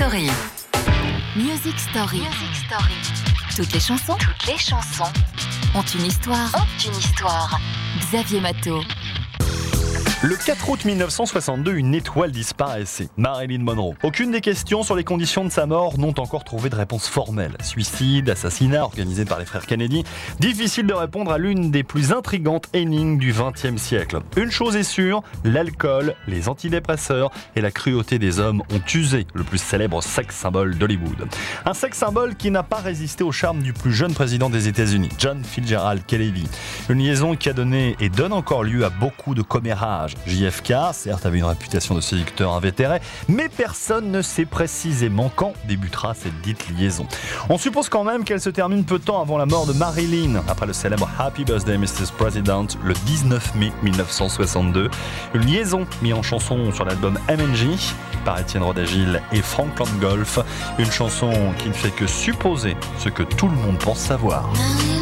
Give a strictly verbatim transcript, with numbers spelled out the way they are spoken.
Story. Music Story. Music Story. Toutes les chansons, toutes les chansons ont une histoire. Ont une histoire. Xavier Matteau. Le quatre août mille neuf cent soixante-deux, une étoile disparaissait, Marilyn Monroe. Aucune des questions sur les conditions de sa mort n'ont encore trouvé de réponse formelle. Suicide, assassinat organisé par les frères Kennedy. Difficile de répondre à l'une des plus intrigantes énigmes du vingtième siècle. Une chose est sûre, l'alcool, les antidépresseurs et la cruauté des hommes ont usé le plus célèbre sex symbole d'Hollywood. Un sex symbole qui n'a pas résisté au charme du plus jeune président des États-Unis, John Fitzgerald Kennedy. Une liaison qui a donné et donne encore lieu à beaucoup de commérages. J F K, certes, avait une réputation de séducteur invétéré, mais personne ne sait précisément quand débutera cette dite liaison. On suppose quand même qu'elle se termine peu de temps avant la mort de Marilyn, après le célèbre Happy Birthday mister President, le dix-neuf mai mille neuf cent soixante-deux. Une liaison mise en chanson sur l'album M and G par Étienne Rodagil et Frank Langolf. Une chanson qui ne fait que supposer ce que tout le monde pense savoir.